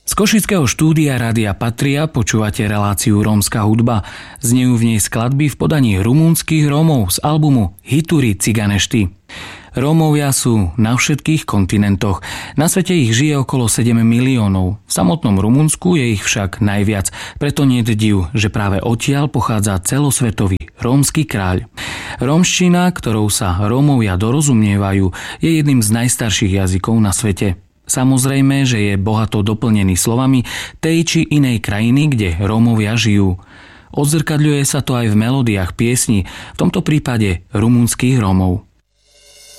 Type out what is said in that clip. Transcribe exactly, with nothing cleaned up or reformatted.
Z košického štúdia Rádia Patria počúvate reláciu Rómska hudba. Znejú v nej skladby v podaní rumunských Rómov z albumu Hituri Ciganešti. Rómovia sú na všetkých kontinentoch. Na svete ich žije okolo sedem miliónov. V samotnom Rumunsku je ich však najviac. Preto nie je div, že práve odtiaľ pochádza celosvetový rómsky kráľ. Rómština, ktorou sa Rómovia dorozumievajú, je jedným z najstarších jazykov na svete. Samozrejme, že je bohato doplnený slovami tej či inej krajiny, kde Rómovia žijú. Odzrkadľuje sa to aj v melódiách piesní, v tomto prípade rumunských Rómov.